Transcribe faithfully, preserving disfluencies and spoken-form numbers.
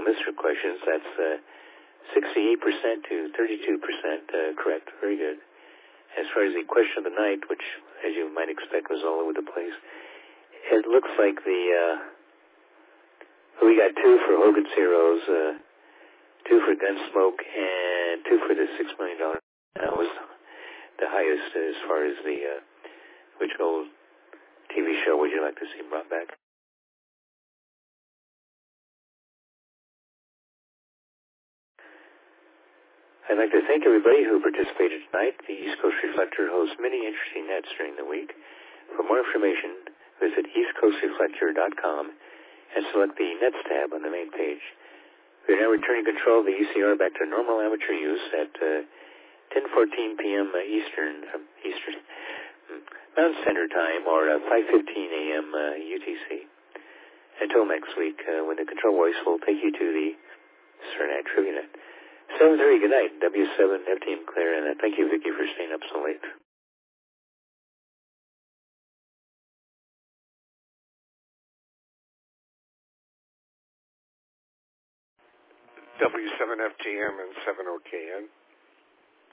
listener questions. That's uh, sixty-eight percent to thirty-two percent uh, correct. Very good. As far as the question of the night, which, as you might expect, was all over the place, it looks like the uh, we got two for Hogan's Heroes, uh, two for Gunsmoke, and two for the six million dollars. That was the highest as far as the uh, which old T V show would you like to see brought back? I'd like to thank everybody who participated tonight. The East Coast Reflector hosts many interesting nets during the week. For more information, visit east coast reflector dot com and select the Nets tab on the main page. We are now returning control of the E C R back to normal amateur use at uh, ten fourteen p.m. Eastern, uh, Eastern Mountain Standard Time, or uh, five fifteen a.m. Uh, U T C. Until next week, uh, when the control voice will take you to the Cernak Trivia Net. seven thirty, good night, W seven F T M Claire, and uh, thank you, Vicki, for staying up so late. W seven F T M and seven O K N.